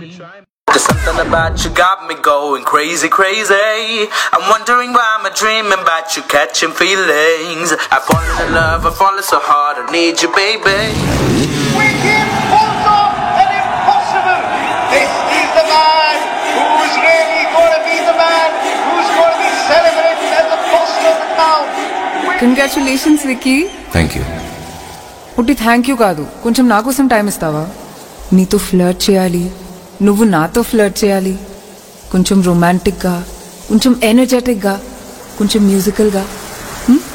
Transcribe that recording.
There's something about you got me going crazy, crazy. I'm wondering why I'm dreaming about you catching feelings. I've fallen in love, I've fallen so hard, I need you, baby. We give also an impossible. This is the man who's really going to be the man who's going to be celebrated as the boss of the town. Congratulations Vicky. Thank you. పుట్టి thank you కాదు, కొంచెం నా కోసం time ఇస్తావా? నీతో flirt చేయాలి, నువ్వు నాతో ఫ్లర్ట్ చేయాలి. కొంచెం రొమాంటిక్గా, కొంచెం ఎనర్జెటిక్గా, కొంచెం మ్యూజికల్గా.